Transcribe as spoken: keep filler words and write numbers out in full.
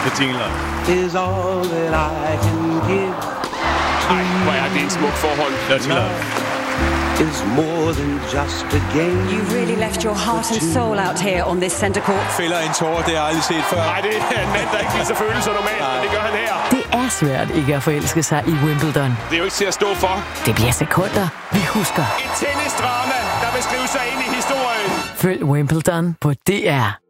Det jingler. Is all that I can give. Ej, hvor er det en smuk forhold. Dirty Love. Is more than just a game. You really left your heart and soul out here on this center court. Fælder en tår, det har jeg aldrig set før. Nej, det er en mand, der ikke viser følelser normalt, men det gør han her. Det er svært ikke at forelske sig i Wimbledon. Det er jo ikke til at stå for. Det bliver sekunder, vi husker. Et tennisdrama, der vil skrive sig ind i historien. Følg Wimbledon på D R.